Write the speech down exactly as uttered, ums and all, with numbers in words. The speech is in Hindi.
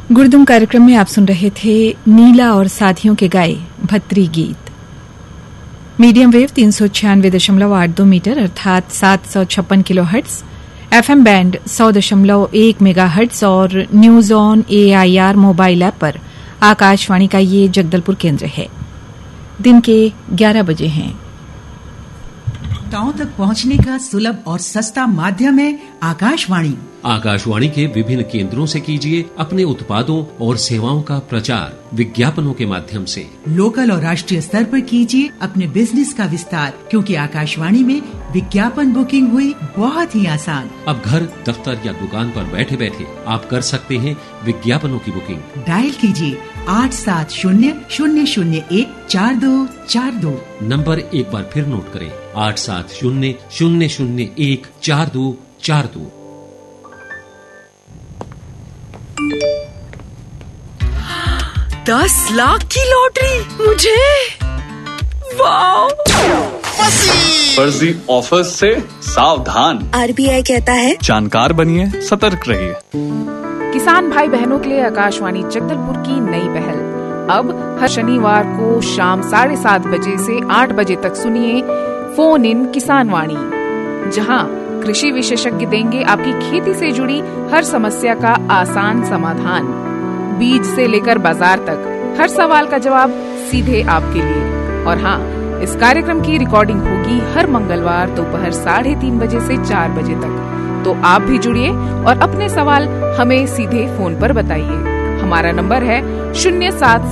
गुरदुम कार्यक्रम में आप सुन रहे थे नीला और साथियों के गाए भत्री गीत। मीडियम वेव तीन सौ छियानवे दशमलव आठ दो मीटर अर्थात सात सौ छप्पन किलो हर्ट्स, एफएम बैंड सौ दशमलव एक मेगा हर्ट्स और news on AIR mobile app पर आकाशवाणी का ये जगदलपुर केंद्र है। दिन के ग्यारह बजे हैं। गांव तक पहुंचने का सुलभ और सस्ता माध्यम है आकाशवाणी। आकाशवाणी के विभिन्न केंद्रों से कीजिए अपने उत्पादों और सेवाओं का प्रचार विज्ञापनों के माध्यम से। लोकल और राष्ट्रीय स्तर पर कीजिए अपने बिजनेस का विस्तार, क्योंकि आकाशवाणी में विज्ञापन बुकिंग हुई बहुत ही आसान। अब घर, दफ्तर या दुकान पर बैठे बैठे आप कर सकते हैं विज्ञापनों की बुकिंग। डायल कीजिए आठ सात शून्य शून्य शून्य एक चार दो चार दो। नंबर एक बार फिर नोट करें, आठ सात शून्य शून्य शून्य एक चार दो चार दो। दस लाख की लॉटरी मुझे, वाह! फर्जी ऑफर से सावधान। आरबीआई कहता है जानकार बनिए, सतर्क रहिए। किसान भाई बहनों के लिए आकाशवाणी जगदलपुर की नई पहल। अब हर शनिवार को शाम साढ़े सात बजे से आठ बजे तक सुनिए फोन इन किसान वाणी, जहां कृषि विशेषज्ञ देंगे आपकी खेती से जुड़ी हर समस्या का आसान समाधान। बीज से लेकर बाजार तक हर सवाल का जवाब सीधे आपके लिए। और हाँ, इस कार्यक्रम की रिकॉर्डिंग होगी हर मंगलवार दोपहर साढ़े तीन बजे से चार बजे तक। तो आप भी जुड़िए और अपने सवाल हमें सीधे फोन पर बताइए। हमारा नंबर है शून्य सात